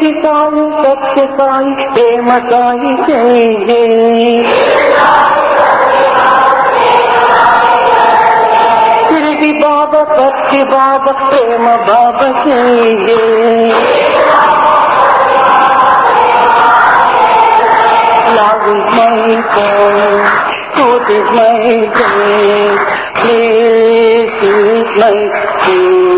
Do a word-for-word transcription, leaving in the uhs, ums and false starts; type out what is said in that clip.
Shirdi Sai Satya Sai Prem Sai Jai Jai. Shirdi Baba Satya Baba Prem Baba Jai Jai. Love is my God, truth is my God, place is my God.